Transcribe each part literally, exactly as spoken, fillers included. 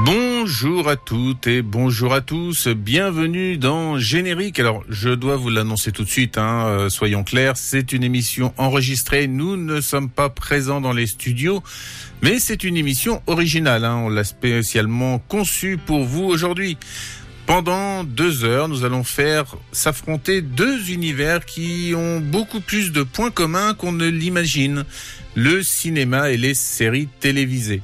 Bonjour à toutes et bonjour à tous, bienvenue dans Générique. Alors je dois vous l'annoncer tout de suite, hein, euh, soyons clairs, c'est une émission enregistrée, nous ne sommes pas présents dans les studios, mais c'est une émission originale, hein, on l'a spécialement conçue pour vous aujourd'hui. Pendant deux heures, nous allons faire s'affronter deux univers qui ont beaucoup plus de points communs qu'on ne l'imagine, le cinéma et les séries télévisées.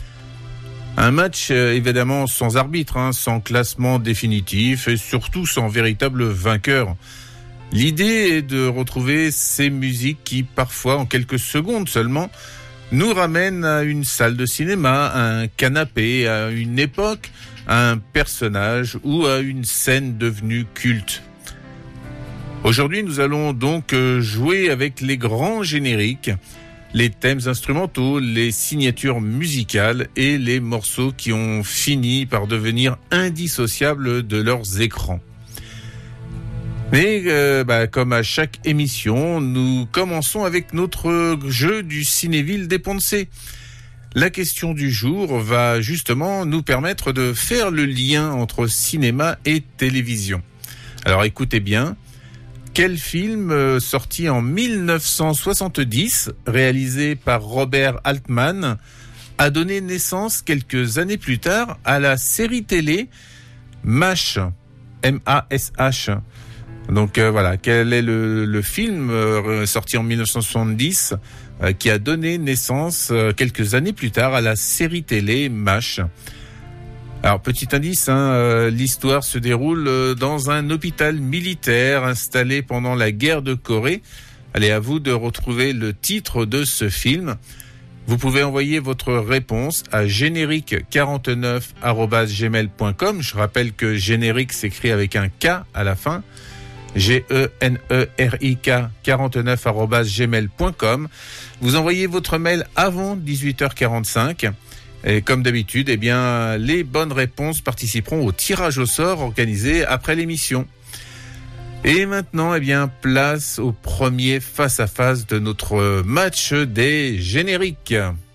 Un match euh, évidemment sans arbitre, hein, sans classement définitif et surtout sans véritable vainqueur. L'idée est de retrouver ces musiques qui parfois, en quelques secondes seulement, nous ramènent à une salle de cinéma, à un canapé, à une époque, à un personnage ou à une scène devenue culte. Aujourd'hui, nous allons donc jouer avec les grands génériques, les thèmes instrumentaux, les signatures musicales et les morceaux qui ont fini par devenir indissociables de leurs écrans. Mais euh, bah, comme à chaque émission, nous commençons avec notre jeu du Cinéville des Ponts-de-Cé. La question du jour va justement nous permettre de faire le lien entre cinéma et télévision. Alors écoutez bien. Quel film euh, sorti en dix-neuf cent soixante-dix, réalisé par Robert Altman, a donné naissance quelques années plus tard à la série télé MASH, M A S H. Donc euh, voilà, quel est le, le film euh, sorti en dix-neuf cent soixante-dix euh, qui a donné naissance euh, quelques années plus tard à la série télé MASH. Alors, petit indice, hein, euh, l'histoire se déroule euh, dans un hôpital militaire installé pendant la guerre de Corée. Allez, à vous de retrouver le titre de ce film. Vous pouvez envoyer votre réponse à générique quarante-neuf arobase gmail point com. Je rappelle que générique s'écrit avec un K à la fin. G E N E R I K quarante-neuf arobase gmail point com. Vous envoyez votre mail avant dix-huit heures quarante-cinq. Et comme d'habitude, eh bien, les bonnes réponses participeront au tirage au sort organisé après l'émission. Et maintenant, eh bien, place au premier face-à-face de notre match des génériques.